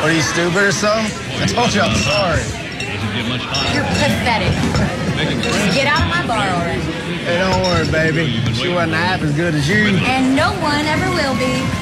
What, are you stupid or something? I told you I'm sorry. You're pathetic. Get out of my bar already. Hey, don't worry, baby. She wasn't half as good as you. And no one ever will be.